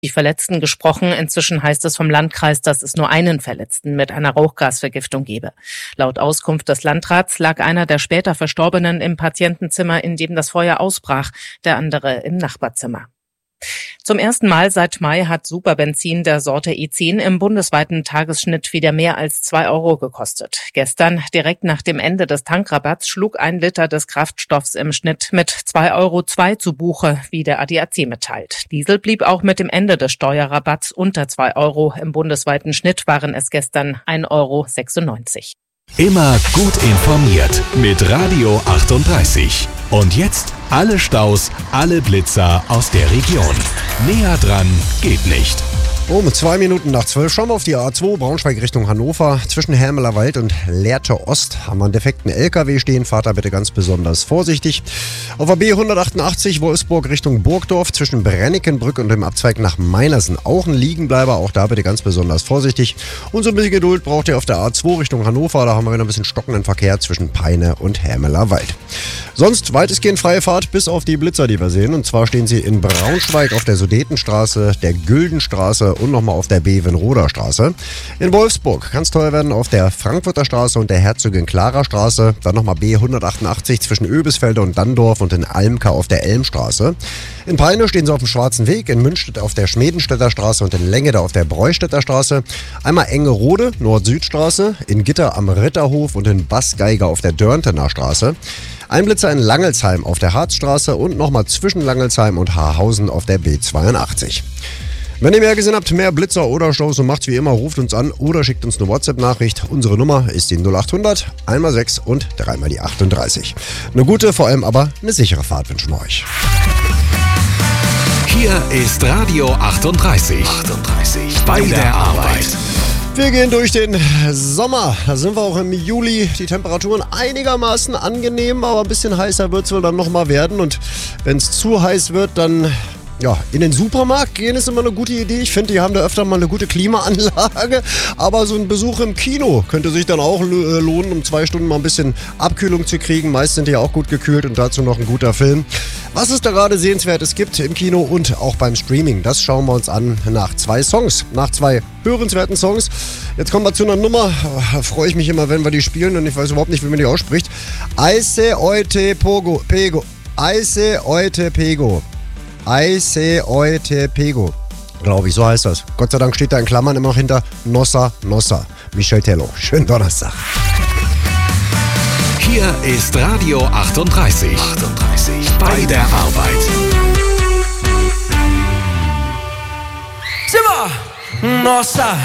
die Verletzten gesprochen. Inzwischen heißt es vom Landkreis, dass es nur einen Verletzten mit einer Rauchgasvergiftung gebe. Laut Auskunft des Landrats lag einer der später Verstorbenen im Patientenzimmer, in dem das Feuer ausbrach, der andere im Nachbarzimmer. Zum ersten Mal seit Mai hat Superbenzin der Sorte E10 im bundesweiten Tagesschnitt wieder mehr als 2 Euro gekostet. Gestern, direkt nach dem Ende des Tankrabatts, schlug 1 Liter des Kraftstoffs im Schnitt mit 2,02 Euro zu Buche, wie der ADAC mitteilt. Diesel blieb auch mit dem Ende des Steuerrabatts unter 2 Euro. Im bundesweiten Schnitt waren es gestern 1,96 Euro. Immer gut informiert mit Radio 38. Und jetzt alle Staus, alle Blitzer aus der Region. Näher dran geht nicht. Um 2 Minuten nach 12 schauen wir auf die A2 Braunschweig Richtung Hannover. Zwischen Hermelerwald und Lehrte Ost haben wir einen defekten LKW stehen. Fahrt da bitte ganz besonders vorsichtig. Auf der B188 Wolfsburg Richtung Burgdorf zwischen Brennikenbrück und dem Abzweig nach Meinersen auch ein Liegenbleiber. Auch da bitte ganz besonders vorsichtig. Und so ein bisschen Geduld braucht ihr auf der A2 Richtung Hannover. Da haben wir wieder ein bisschen stockenden Verkehr zwischen Peine und Hermelerwald. Sonst weitestgehend freie Fahrt bis auf die Blitzer, die wir sehen. Und zwar stehen sie in Braunschweig auf der Sudetenstraße, der Güldenstraße und nochmal auf der Bevenroder Straße. In Wolfsburg kann es teuer werden auf der Frankfurter Straße und der Herzogin Clara Straße. Dann nochmal B188 zwischen Öbisfelde und Danndorf und in Almka auf der Elmstraße. In Peine stehen sie auf dem Schwarzen Weg, in Münstedt auf der Schmedenstädter Straße und in Lengede auf der Breustädter Straße. Einmal Engerode, Nord-Süd-Straße, in Gitter am Ritterhof und in Bassgeiger auf der Dörntener Straße. Ein Blitzer in Langelsheim auf der Harzstraße und nochmal zwischen Langelsheim und Haarhausen auf der B82. Wenn ihr mehr gesehen habt, mehr Blitzer oder Staus, so macht's wie immer, ruft uns an oder schickt uns eine WhatsApp-Nachricht. Unsere Nummer ist die 0800 1x6 und 3x die 38. Eine gute, vor allem aber eine sichere Fahrt wünschen wir euch. Hier ist Radio 38. 38. Bei der Arbeit. Wir gehen durch den Sommer. Da sind wir auch im Juli. Die Temperaturen einigermaßen angenehm, aber ein bisschen heißer wird es wohl dann nochmal werden. Und wenn es zu heiß wird, dann in den Supermarkt gehen ist immer eine gute Idee. Ich finde, die haben da öfter mal eine gute Klimaanlage. Aber so ein Besuch im Kino könnte sich dann auch lohnen, um 2 Stunden mal ein bisschen Abkühlung zu kriegen. Meist sind die ja auch gut gekühlt und dazu noch ein guter Film. Was es da gerade Sehenswertes gibt im Kino und auch beim Streaming, das schauen wir uns an nach 2 Songs. Nach 2 hörenswerten Songs. Jetzt kommen wir zu einer Nummer. Da freue ich mich immer, wenn wir die spielen und ich weiß überhaupt nicht, wie man die ausspricht. Aise oite pego. Aise oite pego. Aise oite pego. Glaube ich, so heißt das. Gott sei Dank steht da in Klammern immer noch hinter Nossa. Michel Tello. Schönen Donnerstag. Hier ist Radio 38. 38. Bei der Arbeit. Simba! Nossa!